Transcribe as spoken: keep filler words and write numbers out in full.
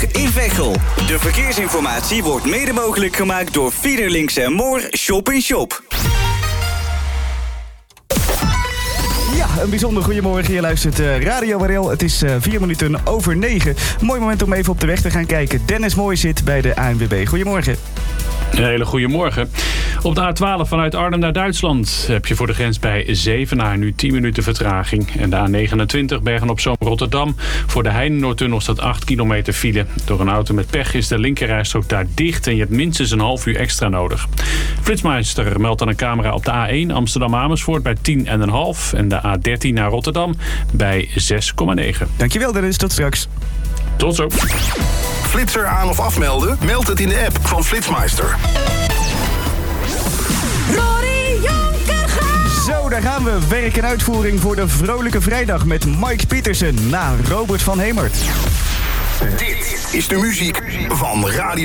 Veilig in Veghel. De verkeersinformatie wordt mede mogelijk gemaakt door Fiederlinks en Moor Shop in Shop. Ja, een bijzonder goedemorgen. Je luistert uh, Radio Warel. Het is uh, vier minuten over negen. Mooi moment om even op de weg te gaan kijken. Dennis Mooi zit bij de A N W B. Goedemorgen. Een hele goede morgen. Op de A twaalf vanuit Arnhem naar Duitsland heb je voor de grens bij Zevenaar nu tien minuten vertraging. En de A negenentwintig Bergen-op-Zoom Rotterdam. Voor de Heinenoordtunnel staat acht kilometer file. Door een auto met pech is de linkerrijstrook daar dicht en je hebt minstens een half uur extra nodig. Flitsmeister meldt dan een camera op de A één Amsterdam-Amersfoort bij tien komma vijf en de A dertien naar Rotterdam bij zes komma negen. Dankjewel Dennis, tot straks. Tot zo. Flitser aan of afmelden? Meld het in de app van Flitsmeister. Zo, daar gaan we. Werk en uitvoering voor de Vrolijke Vrijdag met Mike Pietersen na Robert van Hemert. Dit is de muziek van Radio